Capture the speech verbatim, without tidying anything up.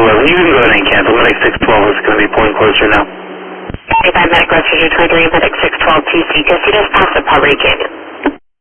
eleven. You can go ahead and cancel. Medic six twelve is going to be pulling closer now. eighty-five Medic Road two twenty-three, Medic six twelve T C, just you just past the Palm Canyon.